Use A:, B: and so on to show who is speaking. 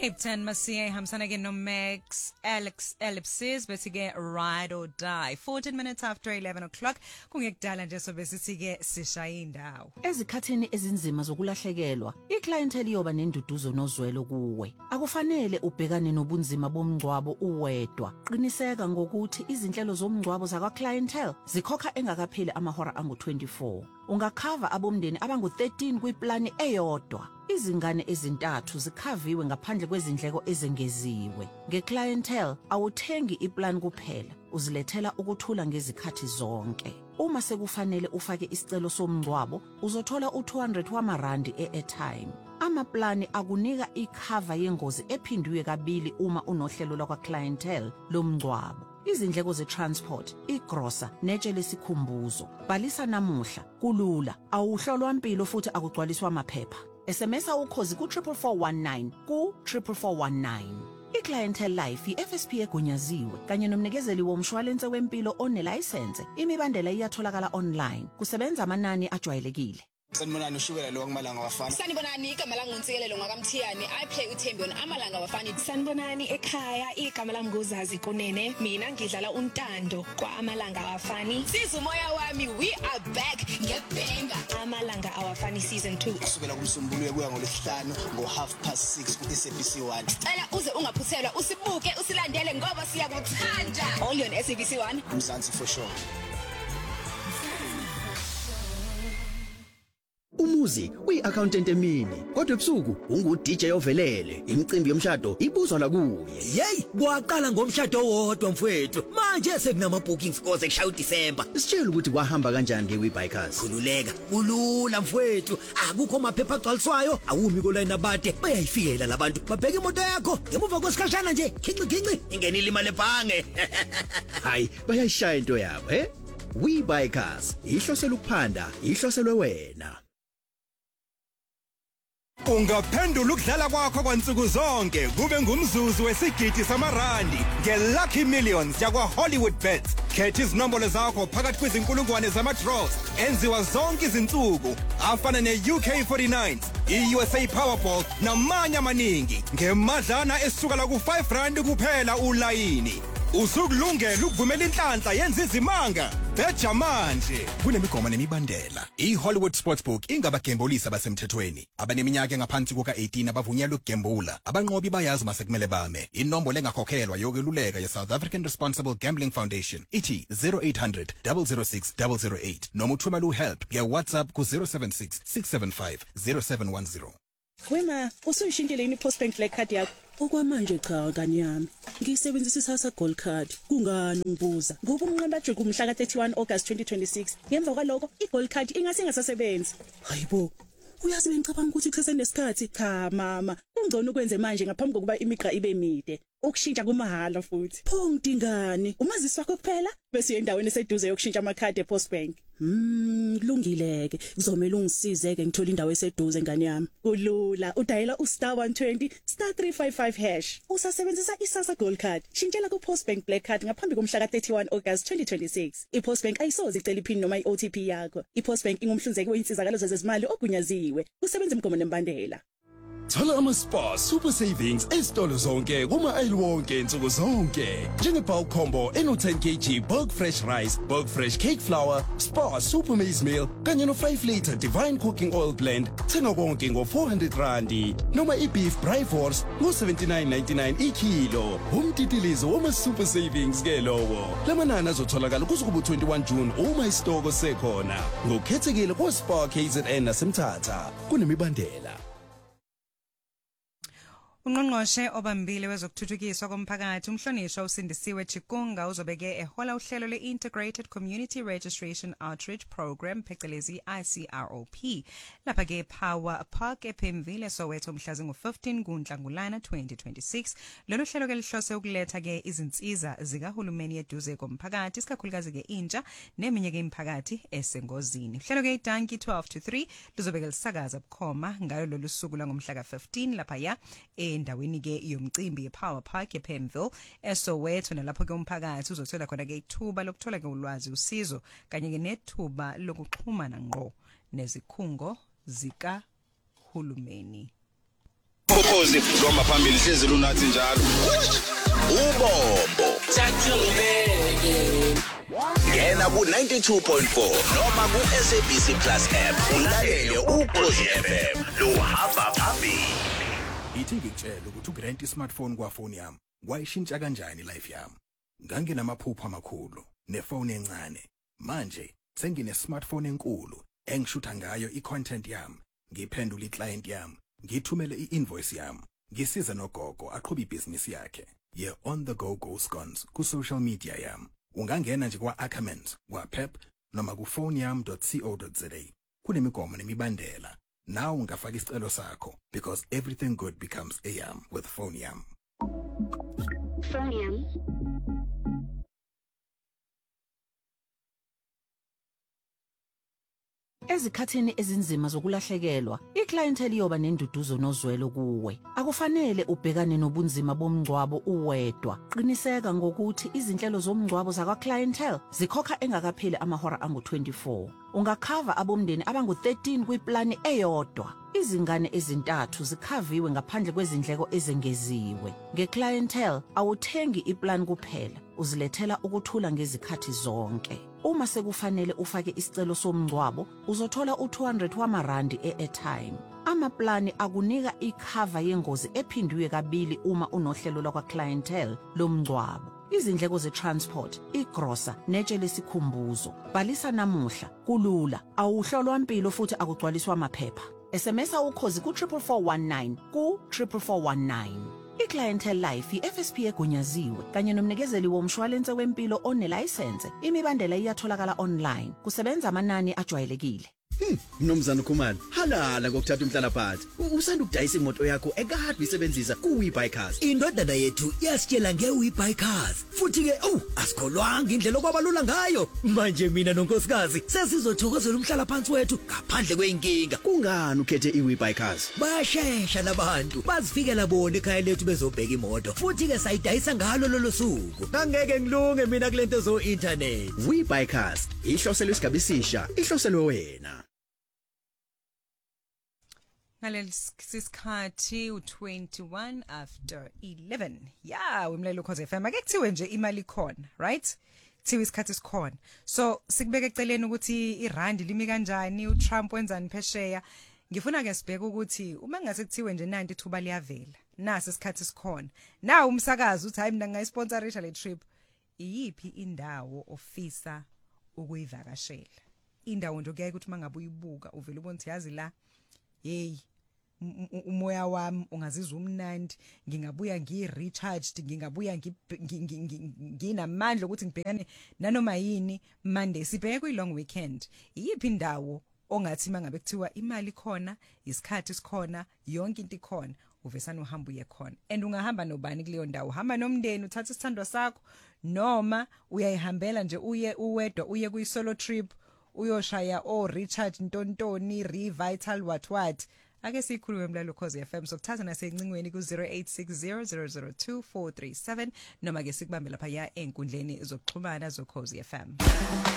A: Cape Town Masiya ihambisana ke no Max Alex Ellipses bese ke Ride or Die 14 minutes after 11 o'clock kungekudala nje sobe sithi ke sishaya indawo.
B: Ezikhathini ezinzima zokulahlekelwa iclientele yoba nenduduzo nozwelo kuwe akufanele ubhekane nobunzima bomngcwabo uwedwa qiniseka ngokuthi izinhlelo zomngcwabo zakwa clientele zikhokha engakapheli amahora angu24 ungakhava abomndeni abangu 13 kwiplani eyodwa izingane ezintathu zikhaviwe ngaphandle kwezindleko ezengeziwe ngeclientele awuthengi iplan kuphela uzilethela ukuthula ngezikhathi zonke uma sekufanele ufake isicelo somngcwabo uzothola u200 wamarandi e-airtime amaplani akunika icover yengozi ephindwe kabili uma unohlelo lakwa clientele lomngcwabo izindleko ze-transport, igrosa, netshe lesikhumbuzo. Balisa namuhla, kulula, awuhlolwa impilo futhi akugcwaliswa amaphepha. SMSa ukhozi ku-44419 ku-44419. I-Clientele Life, i-FSP egunyaziwe, kanye nomnikezeli womshwalense wempilo onelayisense, imibandela iyatholakala online. Kusebenza amanani ajwayelekile.
C: Sanibonani ushukela lo ngamalanga wafana.
D: Sanibonani igama lami nguNtsikelelo ngakaMthiyani. I play uThembi on amalanga wafana.
E: Sanibonani ekhaya igama lami nguZazi Kunene. Mina ngidlala uNtando kwa amalanga awafani.
D: Siza umoya wami we are back ngebenga.
E: Amalanga awafani season 2.
C: Kusukela kuMsombuluko kuya ngoLwesihlanu ngo6:30 ku-SABC 1.
D: Cela uze ungaphuthelwa usibuke usilandele ngoba siyakuthanda. Only on SABC 1.
C: Mzansi for sure.
F: Umuzi uyi-accountant emini kodwa ebusuku ungu-DJ ovelele imicimbi yomshado ibuzwa la kuye
G: yey kwaqala ngomshado owodwa mfowethu manje sekunama bookings koze kushaya uDisemba
F: sitshela ukuthi kwahamba kanjani ngeWebikers
G: khululeka kulula mfowethu akukho maphepha agcwaliswayo awumi koline abade bayayifikela labantu babheka imoto yakho ngemuva kwesikhashana nje khinci ingenile imali ebhange
F: hayi bayayishaya into yabo Webikers ihlosela ukuphanda ihloselwe wena
H: Ungaphendula ukudlala kwakho kwansuku zonke kube ngumzuzu wesigidi samarandi ngeLucky Millions yakwa HollywoodBets khetha izinombolo zakho phakathi kwezinkulungwane zama-draws enziwa zonke izinsuku afana ne-UK49 i-USA Powerball namanye amaningi ngemadlana esuka la ku-R5 kuphela ulayini usukulungela ukuvumela inhlanhla yenza izimanga beja manje kunemigomo nemibandela iHollywood Sportsbook ingabagembulisi abasemthethweni abaneminyaka engaphansi kuka-18 abavunyelwe ukugembula abanqobi bayazi masekumele bame inombolo engakhokhelwa yokweluleka ye-South African Responsible Gambling Foundation ithi 0800 006 008 noma uthumela uhelp via WhatsApp ku-076 675 0710
I: Wema usuyishintshile ini postbank black card yakho okwamanje cha kanye yami ngisebenzisa isasa gold card kungani ungibuza ngoba unqaba nje kumhla ka31 August 2026 ngemva kwaloko igold card ingase ingasasebenzi hayibo uyazi bengicabanga ukuthi kusesenesikhathi cha mama ungcono ukwenze manje ngaphambi kokuba imigqa ibe mide ukushintsha kumahala futhi pho ngidingani umazisi wakho kuphela bese endaweni eseduze yokushintsha amakhadi ePostbank kulungileke kuzomela ungisizeke ngithola indawo eseduze ngane yami kulula udayela *120 *355# usasebenzisa isasa gold card shintshela kuPostbank black card ngaphambi komhla ka31 August 2026 iPostbank ayisoze icela iphini noma iOTP yakho iPostbank ingumhlinzeki weinsizakalo zezimali ogunyaziwe usebenza imigomo nembandela
J: Thola ama-Spar Super Savings esitolo zonke kuma-aisle wonke insuku zonke. Njenge-bulk combo eno-10 kg bulk fresh rice, bulk fresh cake flour, Spar Super Maize Meal kanye no-5 liter Divine Cooking Oil Blend. Thenga konke ngo-R400 noma i-beef Bryforce ngo-79.99 ikilo. Umtitilizo wama-Super Savings ke lowo. Lamanani azotholakala kuze kuba 21 June uma isitoko sekhona. Ngokukhethekile kwa-Spar KZN naseMthatha. Kunemibandela.
A: Ungqongqoshe obambile wezokuthuthukiswa komphakathi umhlonishwa usindisiwe Chikunga uzobeke ehola uhlelo le-Integrated Community Registration Outreach Program phecelezi ICROP lapha ke Power Park ePhemville Soweto mhla zingu-15 kuNhlangulana 2026 lolu hlelo ke lihlose ukuletha ke izinsiza zikahulumeni eduze komphakathi isikakhulukazi ke intsha neminye ke imiphakathi esengozini hlelo ke idanki 12 to 3 luzobeke lisakaza bukhoma ngalo lolu suku langomhla ka-15 lapha ya endaweni ke yomcimbi ePower Park ePhemville eSoweto nalapho ke umphakathi uzothola khona ke ithuba lokuthola ke ulwazi usizo kanye ke nethuba lokuxhumana ngqo nezikhungo zika hulumeni
K: ukhozi loma phambili sizulu nathi njalo ubombo ngena ku 92.4 noma ku SABC Plus app ulalele ukhozi FM lo hamba phambili.
H: Ithi ngikutshela ukuthi ugrant ismartphone kwa phone yami wayishintsha kanjani life yami. Nganginamaphupho amakhulu nefone encane. Manje sengine smartphone enkulu engishutha ngayo icontent yami, ngiphendula iclient yami, ngithumele iinvoice yami, ngisiza nogogo aqhubha ibusiness yakhe. Ye on the go scones ku social media yami. Ungangena nje kwa Ackermans, kwa Pep noma ku phoneyam.co.za. Kunemigomo nemibandela. Now ungafaka isicelo sakho because everything good becomes AM with Phoneyam.
L: Phoneyam.
B: Ezikhathini ezinzima zokulahlekelwa, iclientele iyoba nenduduzo nozwelo kuwe. Akufanele ubhekane nobunzima bomngcwabo uwedwa. Qiniseka ngokuthi izinhlelo zomngcwabo zakwa clientele zikhokha engakapheli amahora angu-24. Ungakhava abomndeni abangu-13 kwiplani eyodwa. Izingane ezintathu zikhaviwe ngaphandle kwezindleko ezengeziwe. Ngeclientele awuthengi iplan kuphela, uzilethela ukuthula ngezikhathi zonke. Uma sekufanele ufake isicelo somngcwabo, uzothola u200 wamarandi e-airtime. Amaplani akunika ikhava yengozi ephindiwe kabili uma unohlelo lwakwa clientele lomngcwabo. Izindleko ze-transport, igrosa, netshe lesikhumbuzo. Bhalisa namuhla, kulula, awuhlolwa impilo futhi akugcwaliswa amaphepha. SMS ukhozi ku 44419 ku 44419. iClientele Life iFSP egunyaziwe kanye nomnikezeli womshwalense wempilo onelicense. Imibandela iyatholakala online. Kusebenza amanani ajwayelekile.
F: Mnomzana Khumalo, halala ngokuthatha umhlala phansi. Usanda ukudayisa imoto yakho ekade isebenzisa kuWeBuyCars.
G: Indodana yethu yasitshela ngeWeBuyCars. Futhi ke asikholwanga indlela okwabalula ngayo. Manje mina nonkosikazi sesizothokozela umhlala phansi wethu ngaphandle kweinkinga.
F: Kungani ukhethe iWeBuyCars?
G: Bayashesha labantu. Bazifikela bona ekhaya lethu bezobheka imoto. Futhi ke sayidayisa ngalo lolo suku. Angeke ngilunge mina kulento zo internet.
F: WeBuyCars, ihloselo isigabisisha, ihloselwe wena.
A: Ngalesisikhathi u21 after 11. Yeah, wemlelo Ukhozi FM. Ake kuthiwe nje imali khona, right? Kuthiwe isikhathi sikhona. So sikubeka eceleni ukuthi irandi limi kanjani, uTrump wenzani phesheya. Ngifuna ke sibheke ukuthi uma ngase kuthiwe nje nanti ithuba liyavela. Nasi isikhathi sikhona. Now umsakazi uthi hayi mina ngayisponsorisha le trip. Iyiphi indawo ofisa ukuyivakashela? Indawo nje kuyaye ukuthi mangabe uyibuka uvela ubona ukuthi yazi la hey umoya wami ungazizwa umnandi, ngingabuya ngi-recharged, ngingabuya nginamandla ukuthi ngibhekane nanoma yini Monday. Sibheke kwi-long weekend. Iyiphi indawo ongathi mangabe kuthiwa imali khona, isikhathi sikhona, yonke into ikhona, uvesana uhamba uye khona. And ungahamba nobani kuleyo ndawo? Hamba nomndeni uthatha isithandwa sakho noma uyayihambela nje uye uwedwa, uye kuyi-solo trip, uyoshaya recharge ntontoni, revital what. Ake sikhulume mlalo Ukhozi FM sokuthatha nasencingweni ku 0860002437 noma ke sikubambe lapha ya enkundleni zokuxhumana zokhozi FM.